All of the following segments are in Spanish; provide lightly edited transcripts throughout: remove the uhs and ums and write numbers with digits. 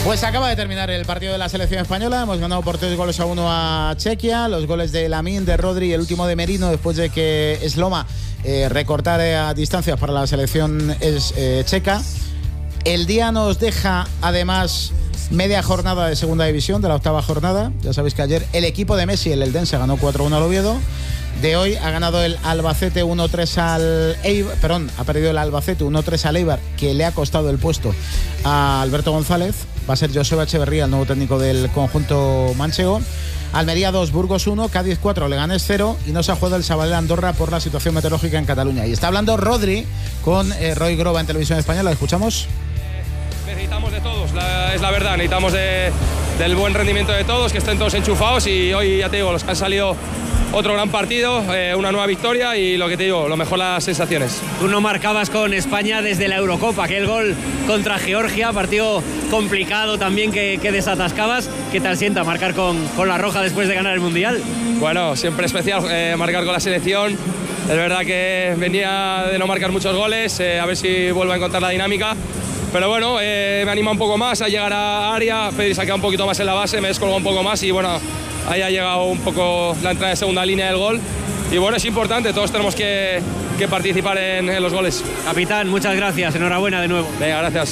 Pues acaba de terminar el partido de la selección española. Hemos ganado por 3-1 a Chequia. Los goles de Lamine, de Rodri y el último de Merino, después de que Sloma recortara distancias para la selección checa. El día nos deja además media jornada de segunda división, de la octava jornada. Ya sabéis que ayer el equipo de Messi, el Eldense, ganó 4-1 al Oviedo. De hoy ha ganado el Albacete 1-3 al Eibar, perdón, ha perdido el Albacete 1-3 al Eibar, que le ha costado el puesto a Alberto González. Va a ser Joseba Echeverría el nuevo técnico del conjunto manchego. Almería 2, Burgos 1, Cádiz 4, Leganés 0 y no se ha jugado el Sabadell Andorra por la situación meteorológica en Cataluña. Y está hablando Rodri con Roy Groba en Televisión Española. ¿Lo escuchamos? Necesitamos de todos, es la verdad, necesitamos del buen rendimiento de todos, que estén todos enchufados y hoy ya te digo, los que han salido otro gran partido, una nueva victoria y lo que te digo, lo mejor las sensaciones. Tú no marcabas con España desde la Eurocopa, aquel gol contra Georgia, partido complicado también que desatascabas. ¿Qué tal sienta marcar con la roja después de ganar el Mundial? Bueno, siempre especial marcar con la selección. Es verdad que venía de no marcar muchos goles, a ver si vuelvo a encontrar la dinámica. Pero bueno, me anima un poco más a llegar a área, Pedri se ha quedado un poquito más en la base, me descolgó un poco más y bueno, ahí ha llegado un poco la entrada de segunda línea del gol. Y bueno, es importante, todos tenemos que participar en los goles. Capitán, muchas gracias, enhorabuena de nuevo. Venga, gracias.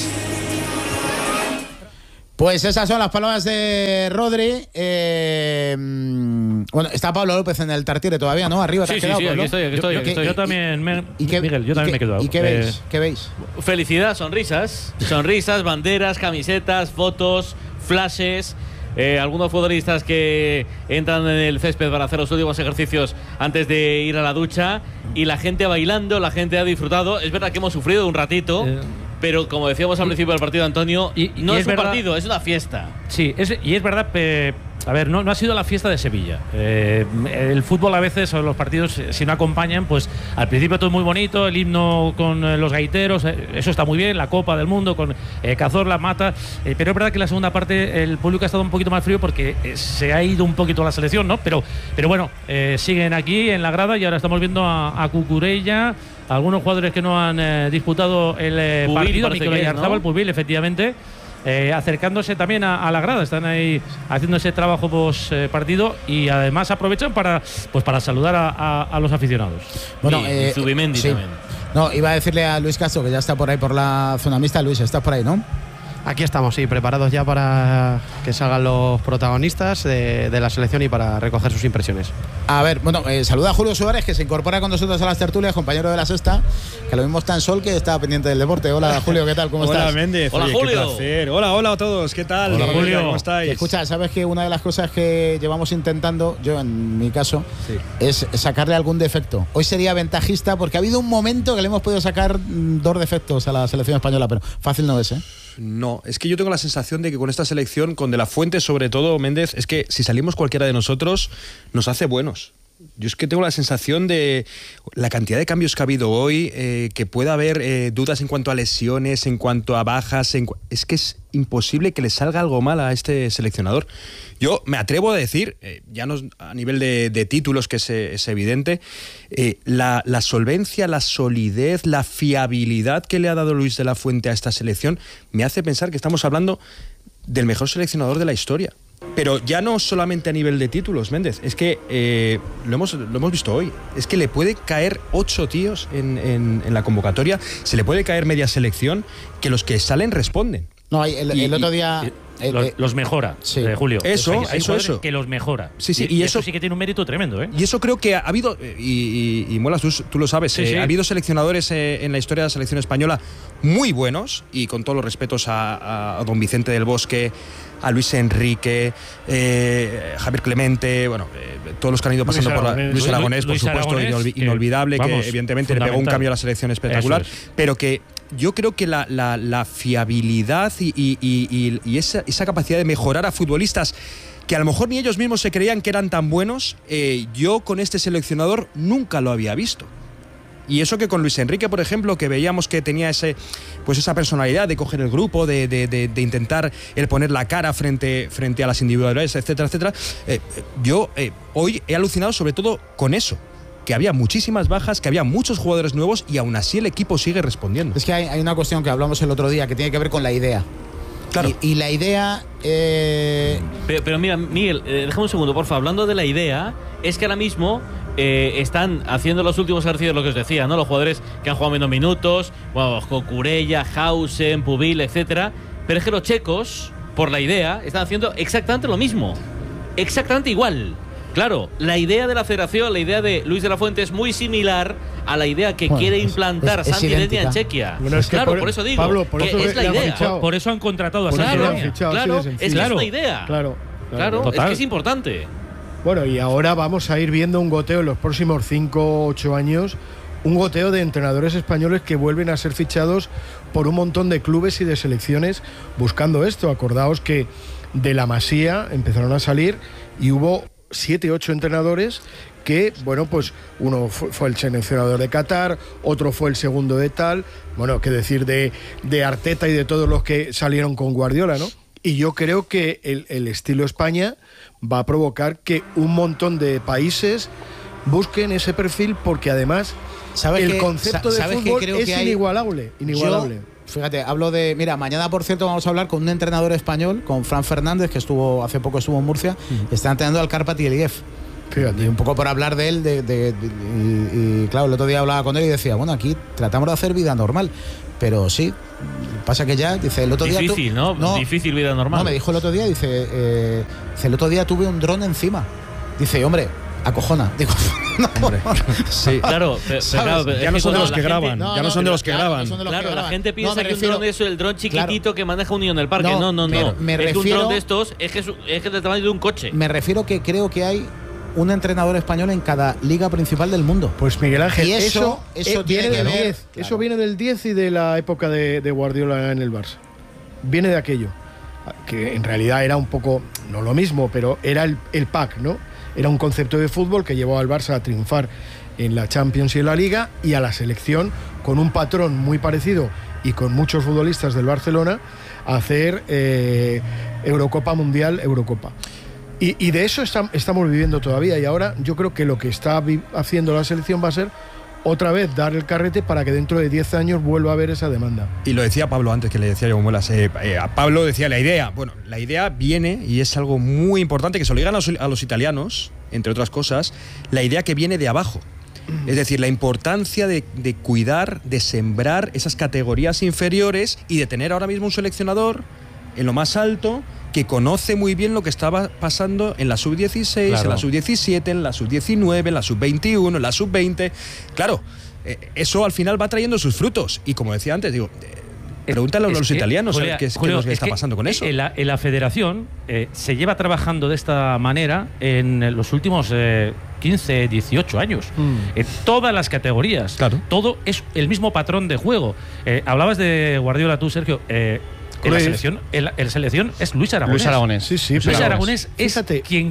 Pues esas son las palabras de Rodri. Bueno, está Pablo López en el Tartiere todavía, ¿no? Arriba te has quedado, Pablo. Aquí estoy. Yo también, Miguel, yo también me he quedado. ¿Y qué veis? ¿Qué veis? Felicidad, sonrisas, banderas, camisetas, fotos, flashes. Algunos futbolistas que entran en el césped para hacer los últimos ejercicios antes de ir a la ducha y la gente bailando, la gente ha disfrutado. Es verdad que hemos sufrido un ratito, pero como decíamos al principio del partido, Antonio, no es un partido, es una fiesta. Sí, y es verdad, a ver, no ha sido la fiesta de Sevilla. El fútbol a veces, o los partidos, si no acompañan, pues al principio todo es muy bonito, el himno con los gaiteros, eso está muy bien, la Copa del Mundo con Cazorla, Mata, pero es verdad que en la segunda parte el público ha estado un poquito más frío porque se ha ido un poquito la selección, ¿no? Pero bueno, siguen aquí en la grada y ahora estamos viendo a Cucurella, algunos jugadores que no han disputado el partido, Mikel Oyarzabal, Pubil, efectivamente. Acercándose también a la grada, están ahí haciendo ese trabajo post partido y además aprovechan para saludar a los aficionados. Bueno, y Zubimendi sí. también. No, iba a decirle a Luis Castro, que ya está por ahí por la zona mixta. Luis, estás por ahí, ¿no? Aquí estamos, sí, preparados ya para que salgan los protagonistas de la selección y para recoger sus impresiones. A ver, bueno, saluda a Julio Suárez, que se incorpora con nosotros a las tertulias, compañero de la Sexta, que lo mismo está en Sol, que está pendiente del deporte. Hola, Julio, ¿qué tal? ¿Cómo estás? Hola, Méndez. Hola, oye, Julio. Qué placer. Hola a todos, ¿qué tal? Hola, Julio. ¿Cómo estáis? Escucha, sabes que una de las cosas que llevamos intentando, yo en mi caso, es sacarle algún defecto. Hoy sería ventajista porque ha habido un momento que le hemos podido sacar 2 defectos a la selección española, pero fácil no es, ¿eh? No, es que yo tengo la sensación de que con esta selección, con De La Fuente sobre todo, Méndez, es que si salimos cualquiera de nosotros, nos hace buenos. Yo es que tengo la sensación de la cantidad de cambios que ha habido hoy, que pueda haber dudas en cuanto a lesiones, en cuanto a bajas. Es que es imposible que le salga algo mal a este seleccionador. Yo me atrevo a decir, ya no a nivel de títulos, que es evidente, la solvencia, la solidez, la fiabilidad que le ha dado Luis de la Fuente a esta selección me hace pensar que estamos hablando del mejor seleccionador de la historia. Pero ya no solamente a nivel de títulos, Méndez, es que lo hemos visto hoy. Es que le puede caer 8 tíos en la convocatoria, se le puede caer media selección, que los que salen responden. No, el otro día... los mejora, sí. Julio. Eso. Que los mejora. Sí, y eso sí que tiene un mérito tremendo, ¿eh? Y eso creo que ha habido, y Molas, tú lo sabes, sí. Ha habido seleccionadores en la historia de la selección española muy buenos, y con todos los respetos a don Vicente del Bosque, a Luis Enrique, Javier Clemente, bueno, todos los que han ido pasando por Luis Aragonés, por supuesto, inolvidable, vamos, que evidentemente le pegó un cambio a la selección espectacular, pero que yo creo que la fiabilidad y esa capacidad de mejorar a futbolistas que a lo mejor ni ellos mismos se creían que eran tan buenos, yo con este seleccionador nunca lo había visto. Y eso que con Luis Enrique, por ejemplo, que veíamos que tenía esa personalidad de coger el grupo, de intentar el poner la cara frente a las individualidades, etcétera, etcétera. Yo hoy he alucinado sobre todo con eso, que había muchísimas bajas, que había muchos jugadores nuevos y aún así el equipo sigue respondiendo. Es que hay una cuestión que hablamos el otro día que tiene que ver con la idea. Claro. Y la idea... Pero mira, Miguel, déjame un segundo, por favor. Hablando de la idea, es que ahora mismo están haciendo los últimos ejercicios, lo que os decía, ¿no? Los jugadores que han jugado menos minutos, bueno, Cucurella, Hausen, Pubil, etcétera. Pero es que los checos, por la idea, están haciendo exactamente lo mismo. Exactamente igual. Claro, la idea de la federación, la idea de Luis de la Fuente es muy similar a la idea que quiere implantar Santi Denia en Chequia. Bueno, es que claro, por eso digo, Pablo, por eso es la idea. Por eso han contratado a Claro, Santi Denia. claro, es que es una idea. Claro. Claro, es que es importante. Bueno, y ahora vamos a ir viendo un goteo en los próximos 5 o 8 años, un goteo de entrenadores españoles que vuelven a ser fichados por un montón de clubes y de selecciones buscando esto. Acordaos que de la Masía empezaron a salir y hubo 7, 8 entrenadores que, bueno, pues uno fue el seleccionador de Qatar, otro fue el segundo de tal, bueno, qué decir de Arteta y de todos los que salieron con Guardiola, ¿no? Y yo creo que el estilo España va a provocar que un montón de países busquen ese perfil, porque además el concepto de fútbol es inigualable. Fíjate, hablo de... Mira, mañana, por cierto, vamos a hablar con un entrenador español, con Fran Fernández, que hace poco estuvo en Murcia, está entrenando al Karpat Iliev. Fíjate. Y un poco por hablar de él, y claro, el otro día hablaba con él y decía, bueno, aquí tratamos de hacer vida normal, pero sí, pasa que ya, dice, el otro difícil, día... ¿no? Difícil vida normal. No, me dijo el otro día, dice, el otro día tuve un dron encima. Dice, hombre, acojona. Digo, no. Hombre, sí. Claro, pero ya no son de los que graban. No, ya no son de los que graban. Claro, la gente piensa que un dron es el dron chiquitito que maneja un niño en el parque. No. Es que un dron de estos es que es del tamaño de un coche. Me refiero que creo que hay un entrenador español en cada liga principal del mundo. Pues Miguel Ángel, y eso viene del 10. Claro. Eso viene del 10 y de la época de Guardiola en el Barça. Viene de aquello, que en realidad era un poco, no lo mismo, pero era el pack, ¿no? Era un concepto de fútbol que llevó al Barça a triunfar en la Champions y en la Liga, y a la selección, con un patrón muy parecido y con muchos futbolistas del Barcelona, a hacer Eurocopa Mundial, Eurocopa. Y de eso estamos viviendo todavía, y ahora yo creo que lo que está haciendo la selección va a ser otra vez dar el carrete para que dentro de 10 años vuelva a haber esa demanda. Y lo decía Pablo antes, que le decía yo Muelas, a Pablo decía la idea. Bueno, la idea viene, y es algo muy importante, que se lo digan a los italianos, entre otras cosas, la idea que viene de abajo. Es decir, la importancia de cuidar, de sembrar esas categorías inferiores y de tener ahora mismo un seleccionador en lo más alto que conoce muy bien lo que estaba pasando en la sub-16, claro, en la sub-17, en la sub-19, en la sub-21, en la sub-20. Claro, eso al final va trayendo sus frutos. Y como decía antes, digo, pregúntale a los italianos Julia, qué es lo que está pasando con eso. En la federación se lleva trabajando de esta manera en los últimos 15, 18 años. En todas las categorías. Claro. Todo es el mismo patrón de juego. Hablabas de Guardiola tú, Sergio. En la selección es Luis Aragonés. Sí, Luis Aragonés es quien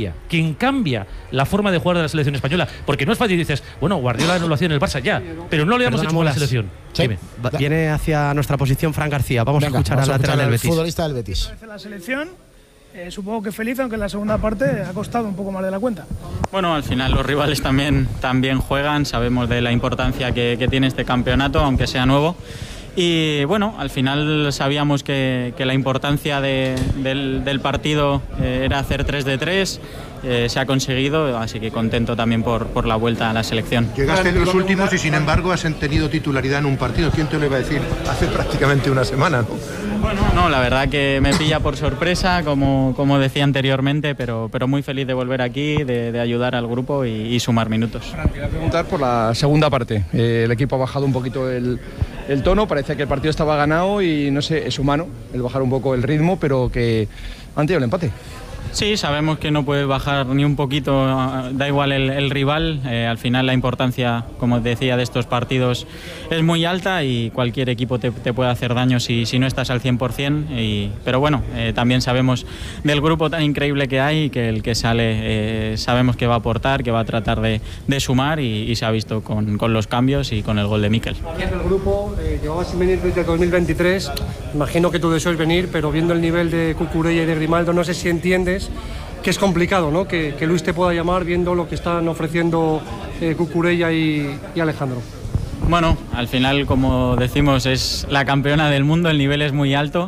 cambia la forma de jugar de la selección española. Porque no es fácil, dices, bueno, Guardiola no lo hacía en el Barça ya, pero no le hemos hecho con la selección. Sí. Viene hacia nuestra posición Fran García. Vamos a escuchar al lateral del Betis. Futbolista del Betis. La selección, supongo que feliz, aunque en la segunda parte ha costado un poco más de la cuenta. Bueno, al final los rivales también juegan, sabemos de la importancia que tiene este campeonato, aunque sea nuevo. Y bueno, al final sabíamos que la importancia del partido era hacer 3 de 3, se ha conseguido, así que contento también por la vuelta a la selección. Llegaste en los últimos y sin embargo has tenido titularidad en un partido. ¿Quién te lo iba a decir hace prácticamente una semana, no? Bueno, no, la verdad que me pilla por sorpresa, como decía anteriormente, pero muy feliz de volver aquí, de ayudar al grupo y sumar minutos. Te voy a preguntar por la segunda parte. El equipo ha bajado un poquito el tono, parece que el partido estaba ganado y no sé, es humano el bajar un poco el ritmo, pero que han tenido el empate. Sí, sabemos que no puede bajar ni un poquito, da igual el rival, al final la importancia, como decía, de estos partidos es muy alta y cualquier equipo te puede hacer daño si no estás al 100%, pero bueno, también sabemos del grupo tan increíble que hay, que el que sale sabemos que va a aportar, que va a tratar de sumar y se ha visto con los cambios y con el gol de Mikel. El grupo llevaba sin venir desde 2023, imagino que tu deseo es venir, pero viendo el nivel de Cucurella y de Grimaldo, no sé si entiendes que es complicado, ¿no? Que Luis te pueda llamar viendo lo que están ofreciendo Cucurella y Alejandro. Bueno, al final, como decimos, es la campeona del mundo, el nivel es muy alto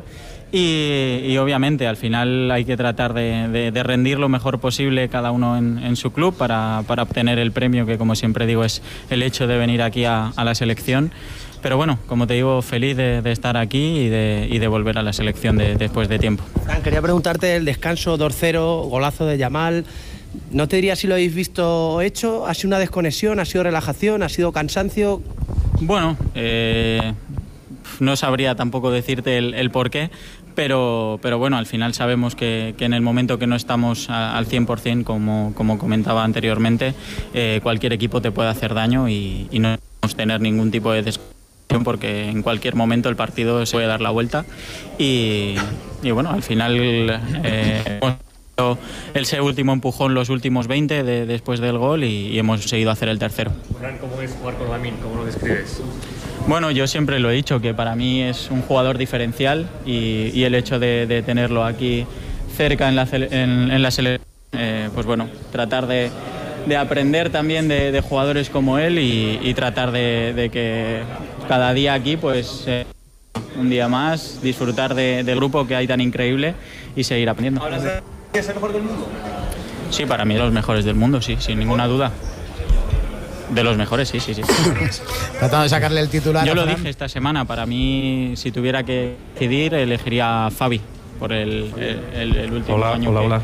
Y obviamente al final hay que tratar de rendir lo mejor posible cada uno en su club para obtener el premio, que como siempre digo es el hecho de venir aquí a la selección. Pero bueno, como te digo, feliz de estar aquí y de volver a la selección después de tiempo. Fran, quería preguntarte el descanso 2-0, golazo de Yamal. ¿No te diría si lo habéis visto hecho? ¿Ha sido una desconexión? ¿Ha sido relajación? ¿Ha sido cansancio? Bueno, no sabría tampoco decirte el por qué, pero bueno, al final sabemos que en el momento que no estamos al 100%, como comentaba anteriormente, cualquier equipo te puede hacer daño y no podemos tener ningún tipo de desconexión, porque en cualquier momento el partido se puede dar la vuelta y bueno, al final ese último empujón, los últimos 20 después del gol y hemos conseguido hacer el tercero. ¿Cómo es jugar con Lamine? ¿Cómo lo describes? Bueno, yo siempre lo he dicho, que para mí es un jugador diferencial y el hecho de tenerlo aquí cerca en la selección, pues bueno, tratar de aprender también de jugadores como él y tratar de que cada día aquí, pues un día más, disfrutar del grupo que hay tan increíble y seguir aprendiendo. ¿Es el mejor del mundo? Sí, para mí de los mejores del mundo, sí, sin ninguna duda. De los mejores, sí. Tratando de sacarle el titular. Yo lo dije esta semana, para mí, si tuviera que decidir, elegiría a Fabi por el último año